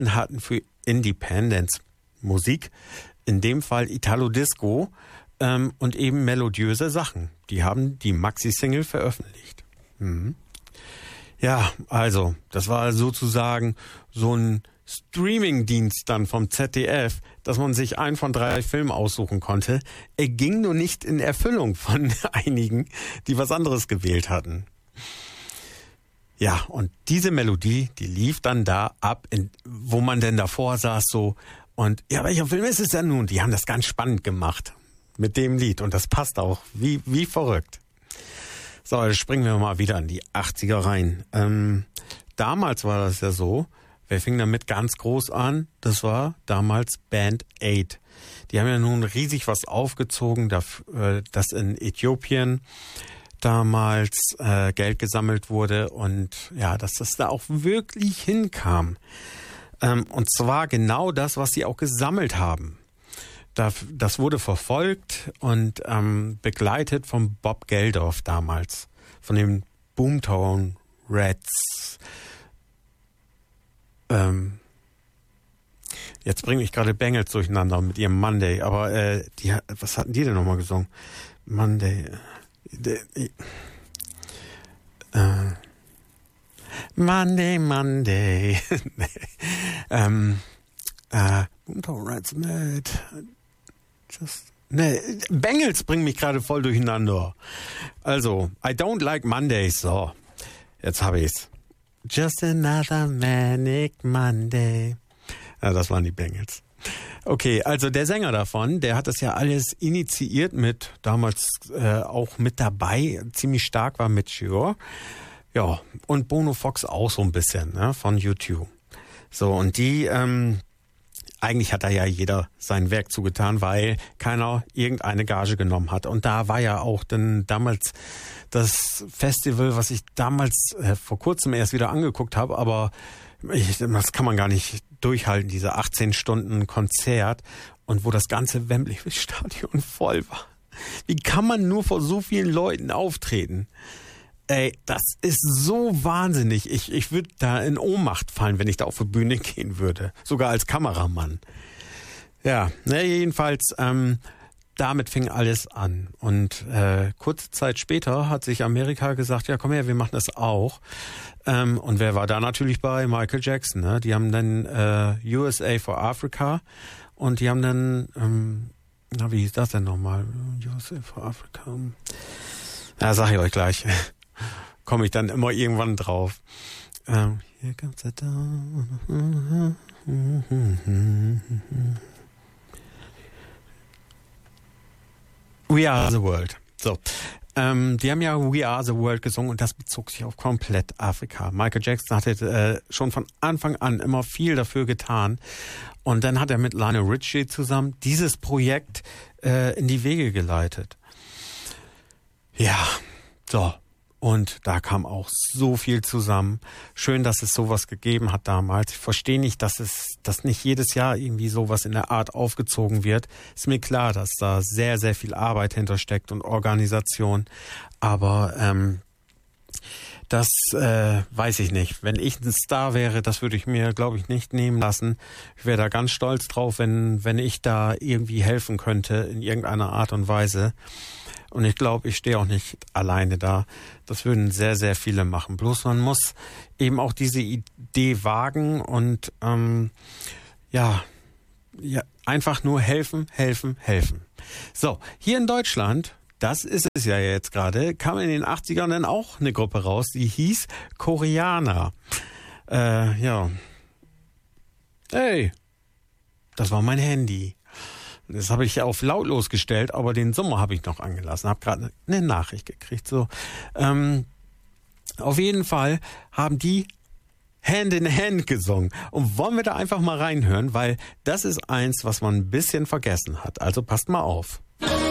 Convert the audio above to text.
hatten für Independence-Musik, in dem Fall Italo-Disco und eben melodiöse Sachen. Die haben die Maxi-Single veröffentlicht. Mhm. Ja, also, das war sozusagen so ein Streaming-Dienst dann vom ZDF, dass man sich einen von 3 Filmen aussuchen konnte. Er ging nur nicht in Erfüllung von einigen, die was anderes gewählt hatten. Ja, und diese Melodie, die lief dann da ab, wo man denn davor saß so. Und ja, welcher Film ist es denn nun? Die haben das ganz spannend gemacht mit dem Lied. Und das passt auch wie verrückt. So, jetzt springen wir mal wieder in die 80er rein. Damals war das ja so, wer fing damit ganz groß an? Das war damals Band Aid. Die haben ja nun riesig was aufgezogen, dass in Äthiopien damals Geld gesammelt wurde und ja, dass das da auch wirklich hinkam. Und zwar genau das, was sie auch gesammelt haben. Das wurde verfolgt und begleitet von Bob Geldof damals, von den Boomtown Rats. Jetzt bringe ich gerade Bengals durcheinander mit ihrem Monday, aber was hatten die denn nochmal gesungen? Monday. Monday. Boomtown Rats mit Bengals bringen mich gerade voll durcheinander. Also, I don't like Mondays. So, jetzt habe ich's. Just another manic Monday. Ja, das waren die Bengals. Okay, also der Sänger davon, der hat das ja alles initiiert mit, damals auch mit dabei, ziemlich stark war Mitch Ure. Ja, und Bono Fox auch so ein bisschen, ne, von U2. So, und die, eigentlich hat da ja jeder sein Werk zugetan, weil keiner irgendeine Gage genommen hat. Und da war ja auch dann damals das Festival, was ich damals vor kurzem erst wieder angeguckt habe, aber das kann man gar nicht durchhalten, diese 18 Stunden Konzert und wo das ganze Wembley-Stadion voll war. Wie kann man nur vor so vielen Leuten auftreten? Ey, das ist so wahnsinnig. Ich würde da in Ohnmacht fallen, wenn ich da auf die Bühne gehen würde. Sogar als Kameramann. Ja, jedenfalls, damit fing alles an. Und kurze Zeit später hat sich Amerika gesagt, ja komm her, wir machen das auch. Und wer war da natürlich bei? Michael Jackson. Ne? Die haben dann USA for Africa und die haben dann, wie hieß das denn nochmal? USA for Africa. Ja, sag ich euch gleich. Komme ich dann immer irgendwann drauf. Here comes the dawn. We Are the World. So. Die haben ja We Are the World gesungen und das bezog sich auf komplett Afrika. Michael Jackson hatte schon von Anfang an immer viel dafür getan. Und dann hat er mit Lionel Richie zusammen dieses Projekt in die Wege geleitet. Ja, so. Und da kam auch so viel zusammen. Schön, dass es sowas gegeben hat damals. Ich verstehe nicht, dass nicht jedes Jahr irgendwie sowas in der Art aufgezogen wird. Ist mir klar, dass da sehr, sehr viel Arbeit hintersteckt und Organisation. Aber das weiß ich nicht. Wenn ich ein Star wäre, das würde ich mir, glaube ich, nicht nehmen lassen. Ich wäre da ganz stolz drauf, wenn ich da irgendwie helfen könnte in irgendeiner Art und Weise. Und ich glaube, ich stehe auch nicht alleine da. Das würden sehr, sehr viele machen. Bloß man muss eben auch diese Idee wagen und einfach nur helfen. So, hier in Deutschland, das ist es ja jetzt gerade, kam in den 80ern dann auch eine Gruppe raus, die hieß Koreaner. Hey, das war mein Handy. Das habe ich auf lautlos gestellt, aber den Summer habe ich noch angelassen. Habe gerade eine Nachricht gekriegt. So, auf jeden Fall haben die Hand in Hand gesungen. Und wollen wir da einfach mal reinhören, weil das ist eins, was man ein bisschen vergessen hat. Also passt mal auf.